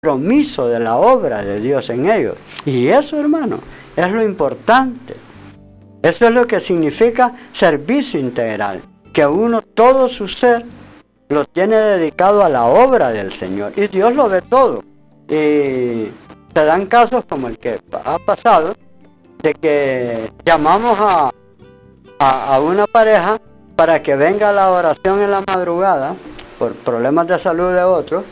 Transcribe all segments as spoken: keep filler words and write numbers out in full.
compromiso de la obra de Dios en ellos. Y eso, hermano, es lo importante. Eso es lo que significa servicio integral, que uno, todo su ser, lo tiene dedicado a la obra del Señor. Y Dios lo ve todo. Y se dan casos como el que ha pasado, de que llamamos a, a, a una pareja para que venga a la oración en la madrugada, por problemas de salud de otros.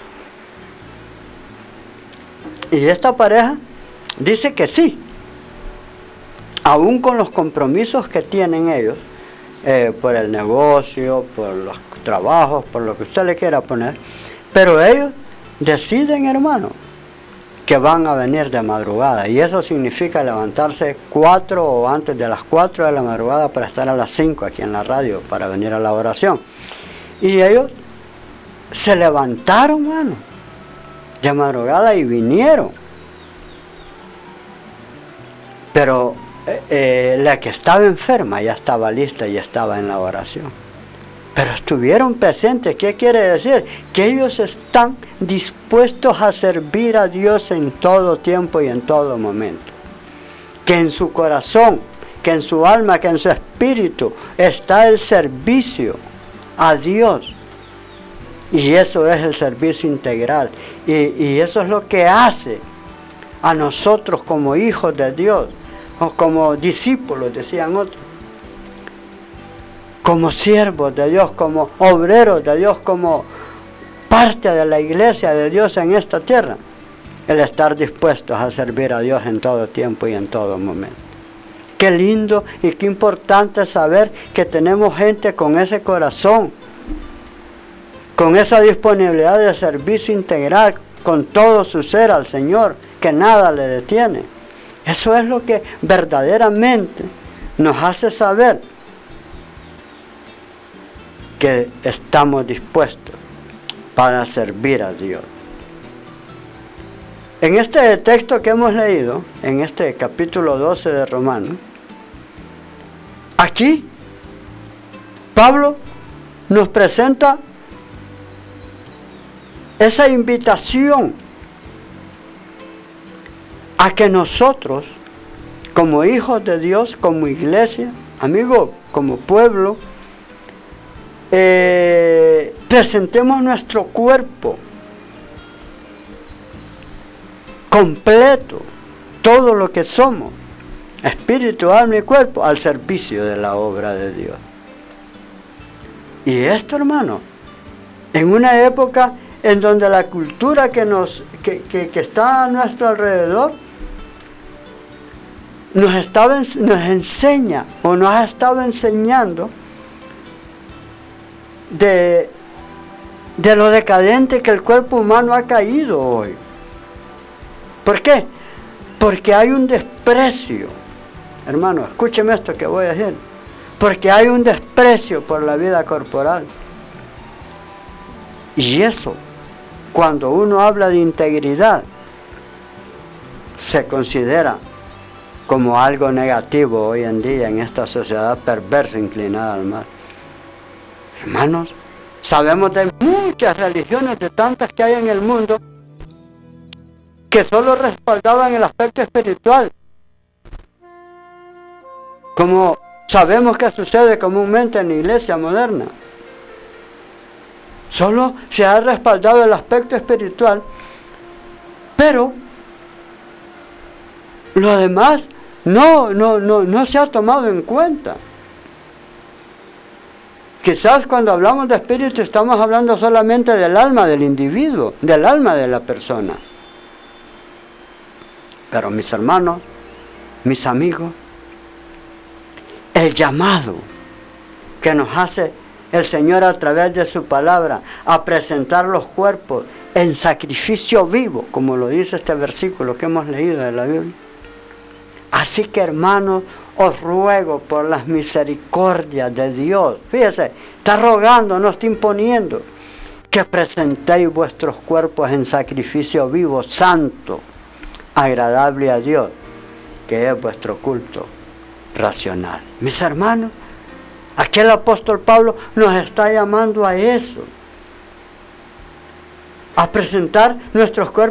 Y esta pareja dice que sí, aún con los compromisos que tienen ellos, eh, por el negocio, por los trabajos, por lo que usted le quiera poner, pero ellos deciden, hermano, que van a venir de madrugada, y eso significa levantarse cuatro o antes de las cuatro de la madrugada para estar a las cinco aquí en la radio para venir a la oración. Y ellos se levantaron, hermano, de madrugada y vinieron. Pero eh, eh, la que estaba enferma ya estaba lista y estaba en la oración. Pero estuvieron presentes. ¿Qué quiere decir? Que ellos están dispuestos a servir a Dios en todo tiempo y en todo momento. Que en su corazón, que en su alma, que en su espíritu está el servicio a Dios. Y eso es el servicio integral. Y, y eso es lo que hace a nosotros como hijos de Dios, o como discípulos, decían otros, como siervos de Dios, como obreros de Dios, como parte de la iglesia de Dios en esta tierra, el estar dispuestos a servir a Dios en todo tiempo y en todo momento. Qué lindo y qué importante saber que tenemos gente con ese corazón, con esa disponibilidad de servicio integral, con todo su ser al Señor, que nada le detiene. Eso es lo que verdaderamente nos hace saber que estamos dispuestos para servir a Dios. En este texto que hemos leído, en este capítulo doce de Romanos, aquí Pablo nos presenta esa invitación a que nosotros, como hijos de Dios, como iglesia, amigos, como pueblo, eh, presentemos nuestro cuerpo completo, todo lo que somos, espíritu, alma y cuerpo, al servicio de la obra de Dios. Y esto, hermano, en una época en donde la cultura que, nos, que, que, que está a nuestro alrededor nos, estaba, nos enseña o nos ha estado enseñando de, de lo decadente que el cuerpo humano ha caído hoy. ¿Por qué? Porque hay un desprecio, hermano, escúcheme esto que voy a decir, porque hay un desprecio por la vida corporal. Y eso, cuando uno habla de integridad, se considera como algo negativo hoy en día en esta sociedad perversa inclinada al mal. Hermanos, sabemos de muchas religiones, de tantas que hay en el mundo, que solo respaldaban el aspecto espiritual, como sabemos que sucede comúnmente en la iglesia moderna. Solo se ha respaldado el aspecto espiritual, pero lo demás no, no, no, no se ha tomado en cuenta. Quizás cuando hablamos de espíritu estamos hablando solamente del alma del individuo, del alma de la persona. Pero mis hermanos, mis amigos, el llamado que nos hace el Señor a través de su palabra a presentar los cuerpos en sacrificio vivo, como lo dice este versículo que hemos leído de la Biblia. Así que, hermanos, os ruego por las misericordias de Dios, fíjese, está rogando, no está imponiendo, que presentéis vuestros cuerpos en sacrificio vivo, santo, agradable a Dios, que es vuestro culto racional. Mis hermanos, aquí el apóstol Pablo nos está llamando a eso. a presentar nuestros cuerpos